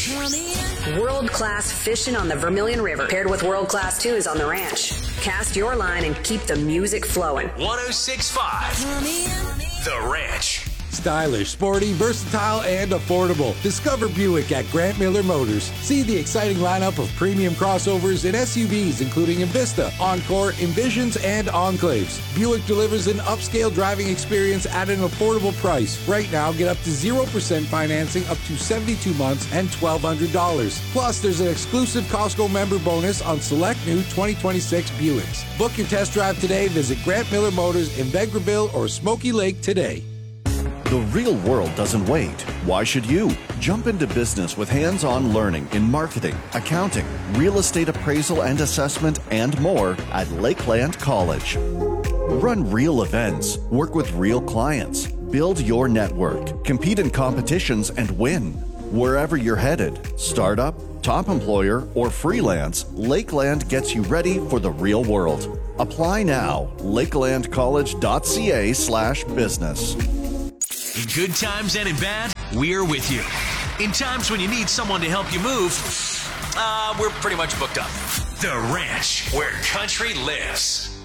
Ranch. World-class fishing on the Vermilion River, paired with world-class tunes on the ranch. Cast your line and keep the music flowing. 106.5 The Ranch. Stylish, sporty, versatile, and affordable. Discover Buick at Grant Miller Motors. See the exciting lineup of premium crossovers and SUVs, including Envista, Encore, Envisions, and Enclaves. Buick delivers an upscale driving experience at an affordable price. Right now, get up to 0% financing up to 72 months and $1,200. Plus, there's an exclusive Costco member bonus on select new 2026 Buicks. Book your test drive today. Visit Grant Miller Motors in Vegreville or Smoky Lake today. The real world doesn't wait. Why should you? Jump into business with hands-on learning in marketing, accounting, real estate appraisal and assessment, and more at Lakeland College. Run real events, work with real clients, build your network, compete in competitions, and win. Wherever you're headed, startup, top employer, or freelance, Lakeland gets you ready for the real world. Apply now. lakelandcollege.ca/business. In good times and in bad, we're with you. In times when you need someone to help you move, we're pretty much booked up. The Ranch, where country lives.